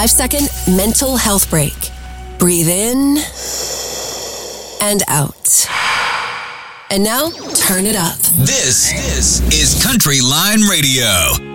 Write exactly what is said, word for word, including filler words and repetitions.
five second mental health break. Breathe in and out. And now, turn it up. This, this is Country Line Radio.